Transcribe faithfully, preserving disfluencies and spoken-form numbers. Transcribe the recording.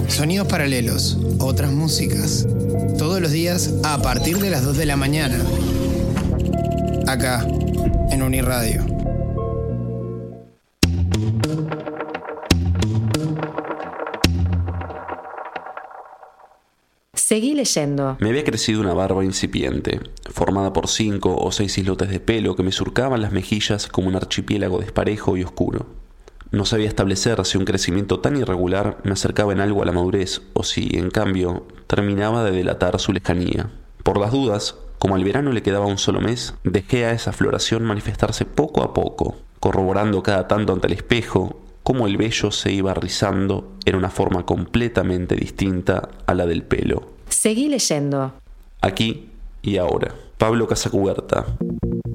Sonidos paralelos, otras músicas. Todos los días a partir de las dos de la mañana. Acá, en Uniradio. Seguí leyendo. Me había crecido una barba incipiente, formada por cinco o seis islotes de pelo que me surcaban las mejillas como un archipiélago desparejo y oscuro. No sabía establecer si un crecimiento tan irregular me acercaba en algo a la madurez o si, en cambio, terminaba de delatar su lejanía. Por las dudas, como al verano le quedaba un solo mes, dejé a esa floración manifestarse poco a poco, corroborando cada tanto ante el espejo cómo el vello se iba rizando en una forma completamente distinta a la del pelo. Seguí leyendo. Aquí y ahora. Pablo Casacuberta.